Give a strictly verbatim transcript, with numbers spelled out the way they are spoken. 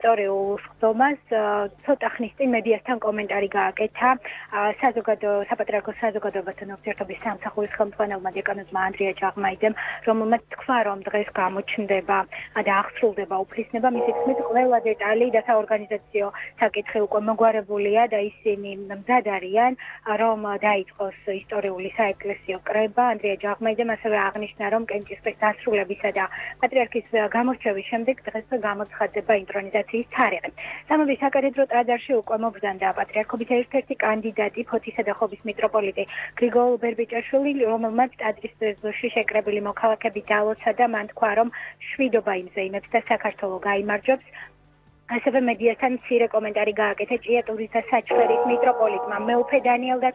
ისტორიულ სხდომას ცოტა ხნის წინ მედიასთან კომენტარი გააკეთა საზოგადო საპატრიარქოს საზოგადოებასთან ურთიერთობის სამსახურის ხელმძღვანელმა დეკანოზმა ანდრია ჯაღმაიძემ, რომელმაც თქვა, რომ დღეს გამოჩნდება და აღსრულდება უფლისნება, მისი თქმით, ყველა დეტალი და საორგანიზაციო საკითხი უკვე მოგვარებულია და ისინი მზად არიან, რომ დაიწყოს ისტორიული საეკლესიო კრება. ანდრია ჯაღმაიძემ ასევე აღნიშნა, რომ კენჭისყრის დასრულებისა და პატრიარქის გამორჩევის შემდეგ დღეს გამოცხადდება ინტრონიზაციის თარიღი. სამების საკათედრო ტაძარში უკვე მობრძანდა პატრიარქობის ერთ-ერთი კანდიდატი, ფოთისა და ხობის მიტროპოლიტი გრიგოლ ბერბიჭაშვილი, რომელმაც ტაძრის ეზოში შეკრებილი მოქალაქეები დაალოცა და მან თქვა, რომ შვიდობა იმზეიმებს და საქართველო გაიმარჯვებს. ასევე მედიასთან მცირე კომენტარი გააკეთა ჭიატურის და საჩხერის მიტროპოლიტმა მეუფე დანიელ